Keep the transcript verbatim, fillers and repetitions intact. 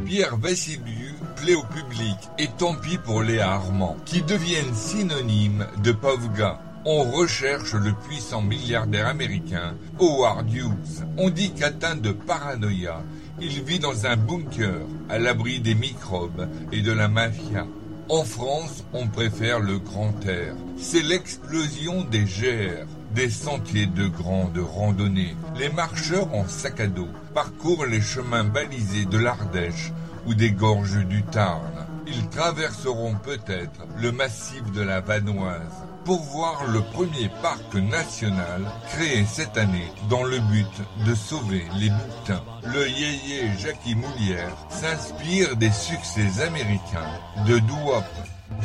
Pierre Vassiliou plaît au public, et tant pis pour Léa Armand, qui deviennent synonymes de pauvres gars. On recherche le puissant milliardaire américain Howard Hughes. On dit qu'atteint de paranoïa, il vit dans un bunker, à l'abri des microbes et de la mafia. En France, on préfère le grand air. C'est l'explosion des G R, des sentiers de grande randonnée. Les marcheurs en sac à dos parcourent les chemins balisés de l'Ardèche ou des gorges du Tarn. Ils traverseront peut-être le massif de la Vanoise pour voir le premier parc national créé cette année dans le but de sauver les boutins. Le yéyé Jackie Moulière s'inspire des succès américains de doo-wop.